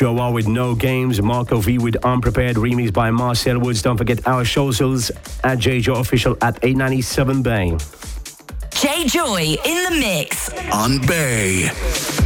Joa with No Games, Marco V with Unprepared, remix by Marcel Woods. Don't forget our socials at JJoy Official at 897 Bay. JJoy in the mix on Bay.